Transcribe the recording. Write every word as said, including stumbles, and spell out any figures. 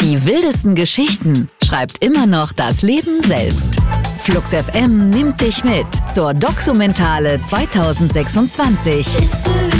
Die wildesten Geschichten schreibt immer noch das Leben selbst. Flux F M nimmt dich mit zur Doxumentale zwanzig sechsundzwanzig.